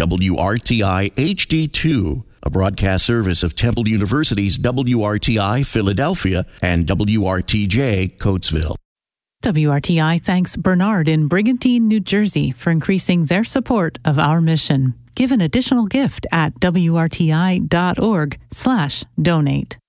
WRTI HD2, a broadcast service of Temple University's WRTI Philadelphia and WRTJ Coatesville. WRTI thanks Bernard in Brigantine, New Jersey for increasing their support of our mission. Give an additional gift at WRTI.org/donate.